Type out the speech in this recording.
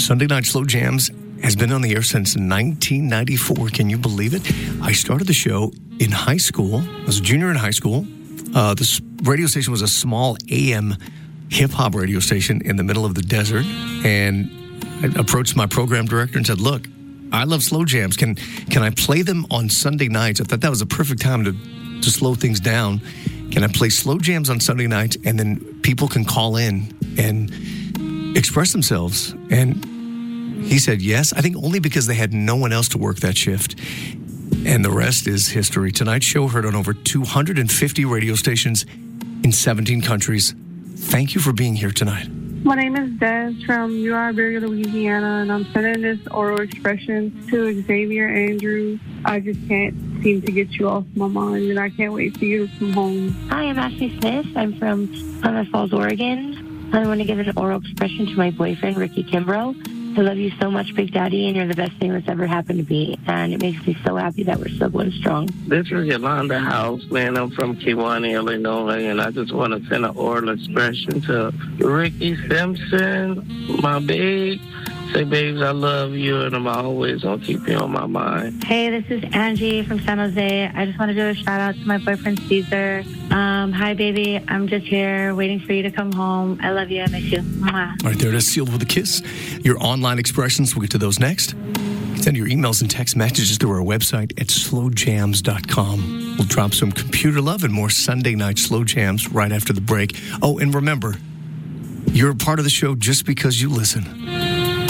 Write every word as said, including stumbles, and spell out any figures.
Sunday Night Slow Jams has been on the air since nineteen ninety-four. Can you believe it? I started the show in high school. I was a junior in high school. Uh, this radio station was a small A M hip-hop radio station in the middle of the desert. And I approached my program director and said, look, I love slow jams. Can can I play them on Sunday nights? I thought that was the perfect time to, to slow things down. Can I play slow jams on Sunday nights, and then people can call in and express themselves? And he said yes, I think only because they had no one else to work that shift. And the rest is history. Tonight's show heard on over two hundred fifty radio stations in seventeen countries. Thank you for being here tonight. My name is Des from U I Berry, Louisiana, and I'm sending this oral expression to Xavier Andrews. I just can't seem to get you off my mind, and I can't wait for you to come home. Hi, I'm Ashley Smith. I'm from Klamath Falls, Oregon. I want to give an oral expression to my boyfriend, Ricky Kimbrough. I love you so much, Big Daddy, and you're the best thing that's ever happened to me. And it makes me so happy that we're still going strong. This is Yolanda House, man. I'm from Kewanee, Illinois, and I just want to send an oral expression to Ricky Simpson, my big. Say, babes, I love you, and I'm always going to keep you on my mind. Hey, this is Angie from San Jose. I just want to do a shout-out to my boyfriend, Caesar. Um, hi, baby. I'm just here waiting for you to come home. I love you. I miss you. Mwah. All right, there it is, sealed with a kiss. Your online expressions, we'll get to those next. Send your emails and text messages through our website at slow jams dot com. We'll drop some computer love and more Sunday Night Slow Jams right after the break. Oh, and remember, you're a part of the show just because you listen.